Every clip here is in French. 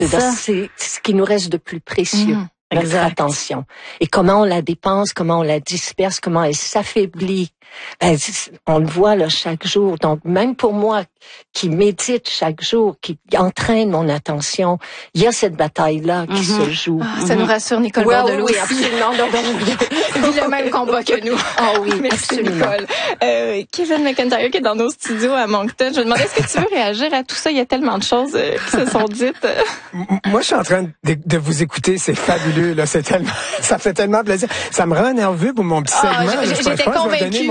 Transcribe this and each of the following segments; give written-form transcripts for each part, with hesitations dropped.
C'est ce qui nous reste de plus précieux. Notre attention. Et comment on la dépense, comment on la disperse, comment elle s'affaiblit. On le voit là chaque jour. Donc, même pour moi, qui médite chaque jour, qui entraîne mon attention, il y a cette bataille-là qui se joue. Ça nous rassure, Nicole Bordelot. Oui, absolument. Vit le même combat que nous. Ah oui, merci, absolument. Nicole. Kevin McIntyre qui est dans nos studios à Moncton. Je me demandais, est-ce que tu veux réagir à tout ça? Il y a tellement de choses qui se sont dites. Moi, je suis en train de vous écouter. C'est fabuleux. Là, ça fait tellement plaisir. Ça me rend nerveux pour mon petit segment. J'étais convaincue.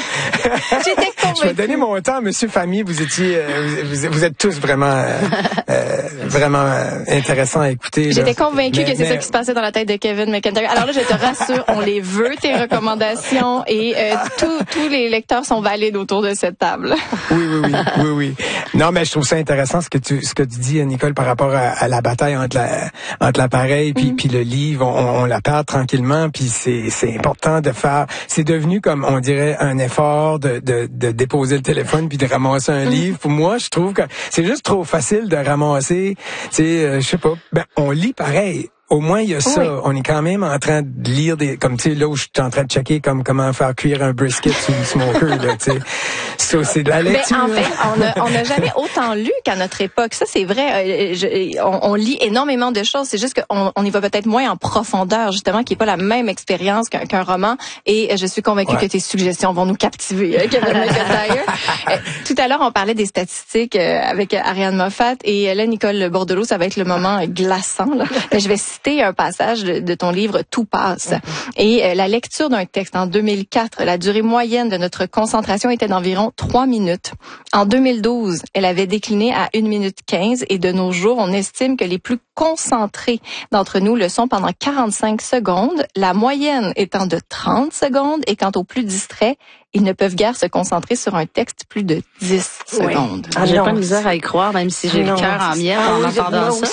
Je vais donner mon temps, Monsieur Famille. Vous êtes tous vraiment, vraiment intéressants à écouter. J'étais convaincue que c'est ça qui se passait dans la tête de Kevin McIntyre. Alors là, je te rassure, on les veut, tes recommandations, et tous les lecteurs sont valides autour de cette table. Oui. Non, mais je trouve ça intéressant ce que tu dis, Nicole, par rapport à la bataille entre l'appareil puis le livre. On la perd tranquillement, puis c'est important de faire. C'est devenu, comme on dirait, un effort de déposer le téléphone puis de ramasser un livre. Pour moi, je trouve que c'est juste trop facile de ramasser. Tu sais, je sais pas. On lit pareil. Au moins, il y a ça. Oui. On est quand même en train de lire comme tu sais, là où je suis en train de checker comment faire cuire un brisket sous le smoker, là, tu sais. Ça, c'est de la lecture. En fait, on n'a jamais autant lu qu'à notre époque. Ça, c'est vrai. On lit énormément de choses. C'est juste qu'on y va peut-être moins en profondeur, justement, qui est pas la même expérience qu'un roman. Et je suis convaincue que tes suggestions vont nous captiver, Kevin McIntyre. Tout à l'heure, on parlait des statistiques avec Ariane Moffat. Et là, Nicole Bordelot, ça va être le moment glaçant, là. Mais je vais citer un passage de ton livre Tout passe. Et la lecture d'un texte en 2004, la durée moyenne de notre concentration était d'environ 3 minutes. En 2012, elle avait décliné à 1 minute 15 et de nos jours, on estime que les plus concentrés d'entre nous le sont pendant 45 secondes, la moyenne étant de 30 secondes et quant aux plus distraits, ils ne peuvent guère se concentrer sur un texte plus de 10 secondes. J'ai pas de misère à y croire, même si j'ai le cœur en miel en entendant ça.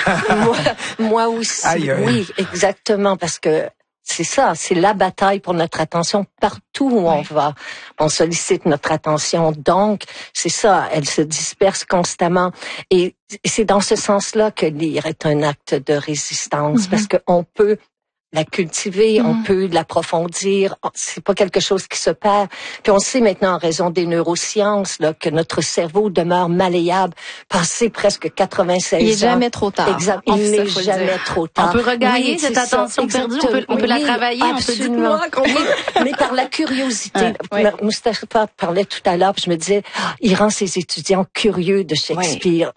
Moi aussi. Oui, exactement, parce que c'est ça, c'est la bataille pour notre attention partout où on va. On sollicite notre attention. Donc, c'est ça, elle se disperse constamment. Et c'est dans ce sens-là que lire est un acte de résistance, parce qu'on peut la cultiver, on peut l'approfondir. C'est pas quelque chose qui se perd. Puis on sait maintenant, en raison des neurosciences, là, que notre cerveau demeure malléable, passé presque 96 ans. Il est jamais trop tard. Exact. Il n'est jamais trop tard. On peut regagner cette attention perdue, on peut la travailler, absolument. Mais par la curiosité. Mustapha parlait tout à l'heure, puis je me disais, il rend ses étudiants curieux de Shakespeare.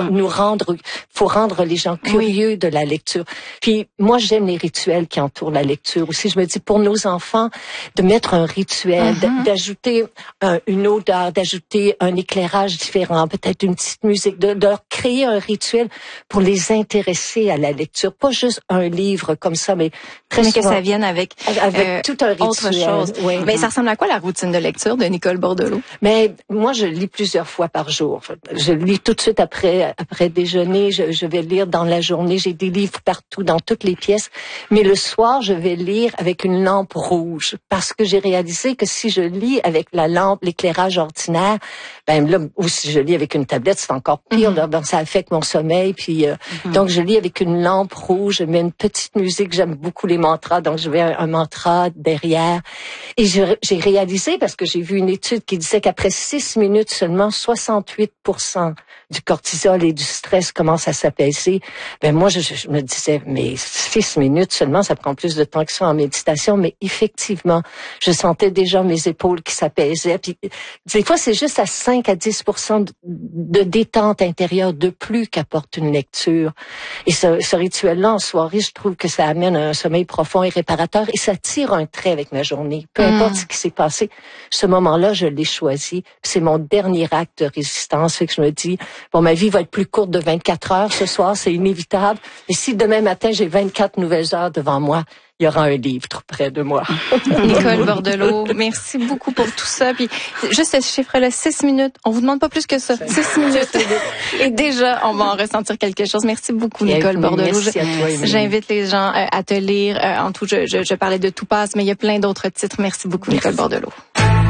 Faut rendre les gens curieux de la lecture. Puis moi, j'aime les rituels qui entoure la lecture aussi. Je me dis, pour nos enfants, de mettre un rituel, d'ajouter une odeur, d'ajouter un éclairage différent, peut-être une petite musique, de leur créer un rituel pour les intéresser à la lecture. Pas juste un livre comme ça, mais très souvent, que ça vienne avec tout un rituel. Autre chose. Oui. Mais ça ressemble à quoi la routine de lecture de Nicole Bordelot? Mais moi, je lis plusieurs fois par jour. Je lis tout de suite après déjeuner. Je vais lire dans la journée. J'ai des livres partout, dans toutes les pièces. Mais le soir, je vais lire avec une lampe rouge parce que j'ai réalisé que si je lis avec la lampe, l'éclairage ordinaire, là, ou si je lis avec une tablette, c'est encore pire. Là, donc ça affecte mon sommeil. Puis donc je lis avec une lampe rouge. Je mets une petite musique. J'aime beaucoup les mantras, donc je mets un mantra derrière. Et j'ai réalisé parce que j'ai vu une étude qui disait qu'après 6 minutes seulement, 68% du cortisol et du stress commencent à s'apaiser. Moi, je me disais, mais 6 minutes seulement, ça prend plus de temps que ça en méditation. Mais effectivement, je sentais déjà mes épaules qui s'apaisaient. Puis des fois, c'est juste à 5 à 10% de détente intérieure de plus qu'apporte une lecture. Et ce rituel-là, en soirée, je trouve que ça amène un sommeil profond et réparateur et ça tire un trait avec ma journée. Peu importe ce qui s'est passé, ce moment-là, je l'ai choisi. C'est mon dernier acte de résistance. Fait que je me dis, ma vie va être plus courte de 24 heures ce soir, c'est inévitable. Et si demain matin, j'ai 24 nouvelles heures devant moi, il y aura un livre près de moi. Nicole Bordelot, merci beaucoup pour tout ça. Puis juste ce chiffre-là, 6 minutes. On vous demande pas plus que ça. 6 minutes. Et déjà, on va en ressentir quelque chose. Merci beaucoup, Nicole Bordelot. Merci à toi, Émilie. J'invite les gens à te lire. En tout, je parlais de Tout passe, mais il y a plein d'autres titres. Merci beaucoup, Nicole Bordelot.